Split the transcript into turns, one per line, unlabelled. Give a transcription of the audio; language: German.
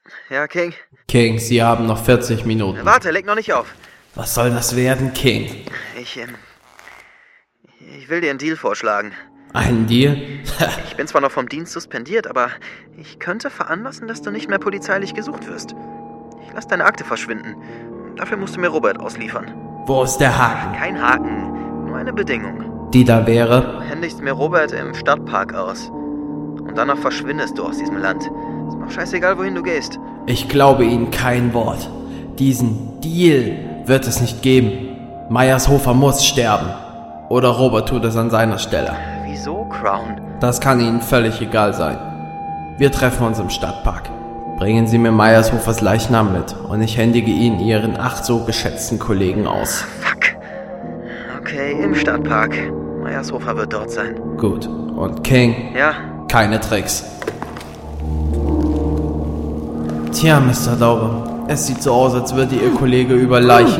Ja, King?
King, Sie haben noch 40 Minuten.
Warte, leg noch nicht auf.
Was soll das werden, King?
Ich will dir einen Deal vorschlagen.
Einen Deal?
Ich bin zwar noch vom Dienst suspendiert, aber ich könnte veranlassen, dass du nicht mehr polizeilich gesucht wirst. Ich lasse deine Akte verschwinden. Dafür musst du mir Robert ausliefern.
Wo ist der Haken?
Kein Haken, nur eine Bedingung.
Die da wäre?
Du händigst mir Robert im Stadtpark aus. Und danach verschwindest du aus diesem Land. Ist mir auch scheißegal, wohin du gehst.
Ich glaube Ihnen kein Wort. Diesen Deal wird es nicht geben. Meyershofer muss sterben. Oder Robert tut es an seiner Stelle.
Wieso, Crown?
Das kann Ihnen völlig egal sein. Wir treffen uns im Stadtpark. Bringen Sie mir Meyershofers Leichnam mit und ich händige ihn Ihren ach so geschätzten Kollegen aus.
Fuck. Okay, im Stadtpark. Meyershofer wird dort sein.
Gut. Und King?
Ja?
Keine Tricks. Tja, Mr. Daube. Es sieht so aus, als würde Ihr Kollege über Leichen